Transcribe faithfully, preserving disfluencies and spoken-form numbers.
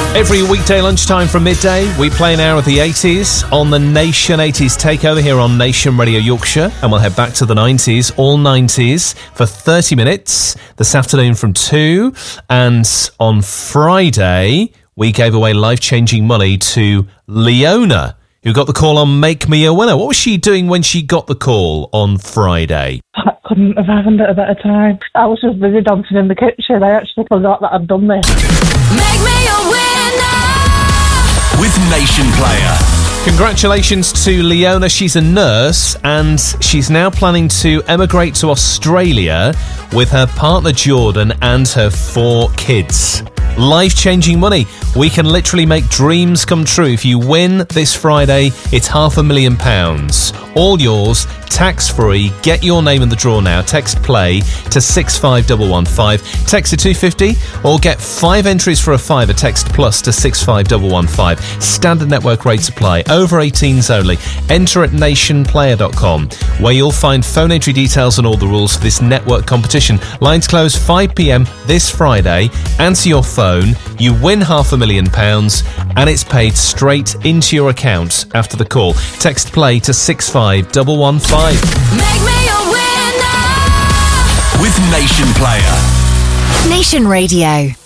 Every weekday lunchtime from midday, we play an hour of the eighties on the Nation eighties Takeover here on Nation Radio Yorkshire, and we'll head back to the nineties, all nineties, for thirty minutes this afternoon from two. And on Friday, we gave away life-changing money to Leona, who got the call on Make Me a Winner. What was she doing when she got the call on Friday? I couldn't have happened at a better time. I was just busy dancing in the kitchen. I actually forgot that I'd done this. Make me a winner with Nation Player. Congratulations to Leona. She's a nurse and she's now planning to emigrate to Australia with her partner Jordan and her four kids. Life-changing money. We can literally make dreams come true. If you win this Friday, it's half a million pounds. All yours, tax-free. Get your name in the draw now. Text PLAY to six five one one five. Text to two fifty or get five entries for a fiver. Text PLUS to six five one one five. Standard network rates apply. Over eighteens only. Enter at nation player dot com, where you'll find phone entry details and all the rules for this network competition. Lines close five p.m. this Friday. Answer your phone. You win half a million pounds and it's paid straight into your account after the call. Text PLAY to six five one one five. Make me a winner with Nation Player. Nation Radio.